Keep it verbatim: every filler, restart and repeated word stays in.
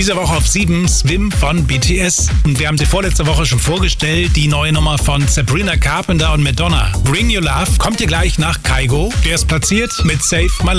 Diese Woche auf sieben Swim von B T S. Und wir haben sie vorletzte Woche schon vorgestellt, die neue Nummer von Sabrina Carpenter und Madonna. Bring Your Love kommt ihr gleich nach Kygo. Der ist platziert mit Save My Life.